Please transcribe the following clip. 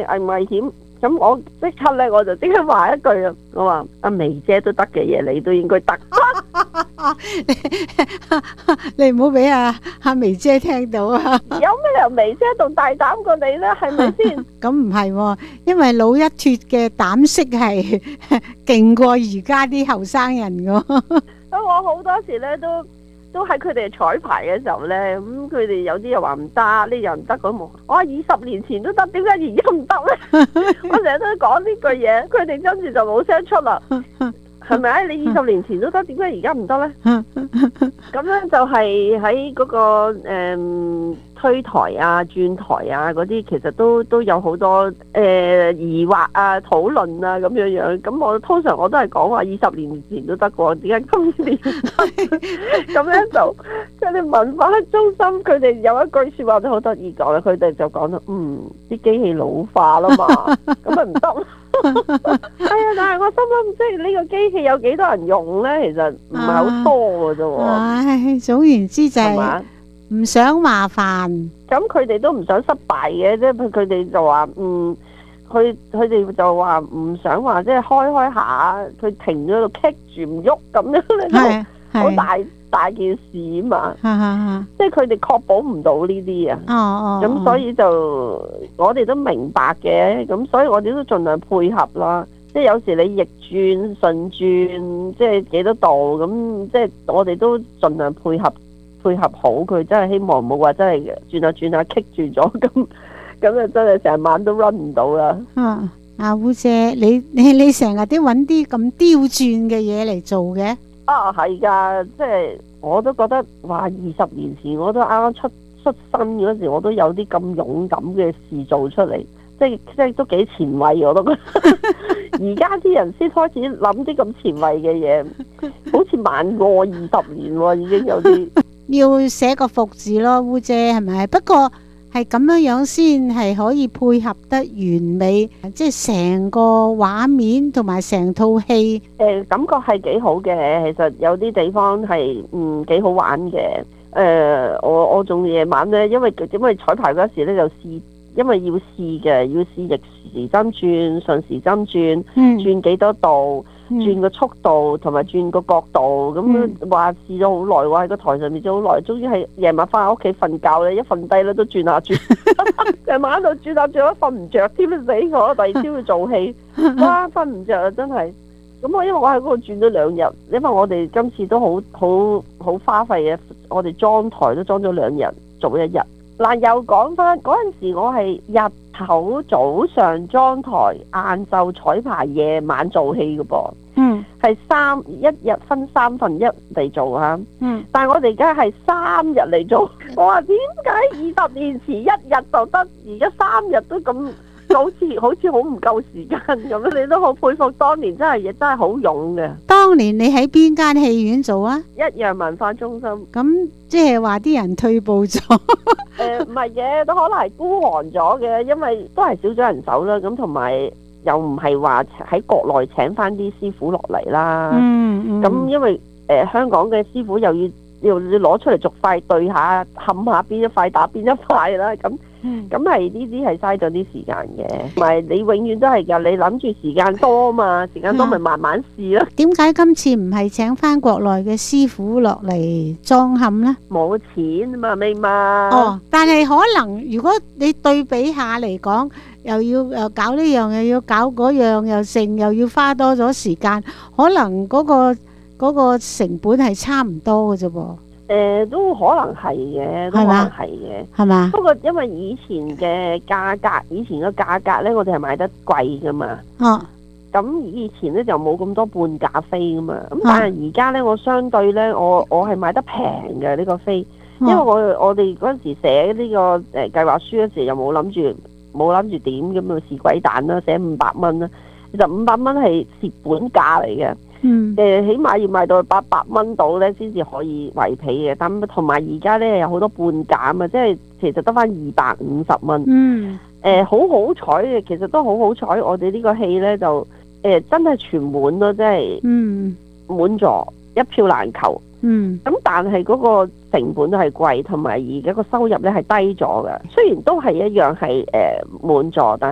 危唔危險？咁我即刻咧，我就即刻話一句啊，我話阿眉姐都得嘅嘢，你都應該得。 你唔好俾阿眉姐聽到啊！ 有咩理由眉姐仲大膽過你咧？係咪先？ 咁唔係喎，因為老一脱嘅膽識係勁過而家啲後生人㗎。 咁我好多時咧都喺佢哋彩排嘅時候咧，咁佢哋有啲又話唔得，呢樣唔得咁。我話20年前都得，點解而家唔得咧？我成日都講呢句嘢，佢哋跟住就冇聲出啦。係咪啊？你20年前都得，點解而家唔得咧？咁咧就係喺嗰個推台啊、轉台啊嗰啲，其實都有好多疑惑啊、討論啊咁樣樣。咁我通常我都係講話20年前都得過，點解今年唔得？咁咧就佢哋文化中心，佢哋有一句説話都好得意講嘅，佢哋就講到啲機器老化啦嘛，咁咪唔得。係啊，但係我心諗，即係呢個機器有幾多人用咧？其實唔係好多嘅啫。 唉，總言之就係唔想麻煩。 咁佢哋都唔想失敗嘅，即係佢哋就話佢哋就話唔想話即係開下，佢停咗度棘住唔喐咁樣咧，好大件事啊嘛。即係佢哋確保唔到呢啲啊。咁所以就我哋都明白嘅，咁所以我哋都盡量配合啦。即係有時你逆轉、順轉，即係幾多度咁，即係我哋都盡量配合好佢，真係希望冇話真係轉下轉下棘住咗咁就真係成晚都 run 唔到啦。 阿烏姐，你成日都揾啲咁刁鑽嘅嘢嚟做嘅？ 係㗎，即係我都覺得話20年前我都啱啱出生嗰時，我都有啲咁勇敢嘅事做出嚟，即係都幾前衛，我都覺得。而家啲人先開始諗啲咁前衛嘅嘢，好似慢過20年喎，已經有啲。 要寫個服字咯，烏姐係咪？不過係咁樣先係可以配合得完美，即係成個畫面同埋成套戲。 感覺係幾好嘅，其實有啲地方係幾好玩嘅。我仲夜晚咧，因為彩排嗰時咧就試，因為要試嘅，要試逆時針轉、順時針轉，轉幾多度。轉個速度同埋轉個角度，咁話試咗好耐喎，喺個台上面咗好耐，終於係夜晚翻屋企瞓覺咧，一瞓低咧都轉下轉，成晚喺度轉下轉，都瞓唔着添，死我！第二朝要做戲，哇，瞓唔着啊，真係。咁因為我喺嗰度轉咗2日，因為我哋今次都好花費嘅，我哋裝台都裝咗2日，做1日。嗱，又講翻嗰陣時，我係日頭早上裝台，晏晝彩排，夜晚做戲嘅噃。係一日分1/3嚟做嚇。但係我哋而家係3日嚟做。我話點解20年前1日就得，而家3日都咁，好似好唔夠時間咁樣。你都好佩服當年真係好勇嘅。 當年你喺邊間戲院做啊？ 一樣文化中心。 咁即係話啲人退步咗？ 唔係嘅，都可能係孤寒咗嘅，因為都係少咗人手啦。咁同埋又唔係話喺國內請翻啲師傅落嚟啦。咁因為香港嘅師傅又要攞出嚟逐塊對下，冚下邊一塊打邊一塊啦。咁係呢啲係嘥咗啲時間嘅。同埋你永遠都係㗎，你諗住時間多嘛，時間多咪慢慢試咯。 點解今次唔係請翻國內嘅師傅落嚟裝嵌呢？ 冇錢啊嘛，咪嘛。 但係可能如果你對比下嚟講，又搞呢樣，又要搞嗰樣，又要花多咗時間，可能嗰個成本係差唔多嘅啫噃。 都可能係嘅，都可能係嘅， 係嘛？ 不過因為以前嘅價格，咧，我哋係買得貴噶嘛。咁以前咧就冇咁多半價飛噶嘛。咁但係而家咧，我相對咧，我係買得平嘅呢個飛，因為我哋嗰陣時寫呢個計劃書嗰時又冇諗住點咁樣試鬼蛋啦，寫500蚊啦。其實500蚊係蝕本價嚟嘅。起碼要賣到800蚊到咧，先至可以圍皮嘅。但同埋而家咧有好多半價啊嘛，即係其實得翻250蚊。好好彩嘅，其實都好好彩。我哋呢個戲咧就真係全滿咯，即係滿座，一票難求。咁但係嗰個成本都係貴，同埋而家個收入咧係低咗嘅。雖然都係一樣係滿座，但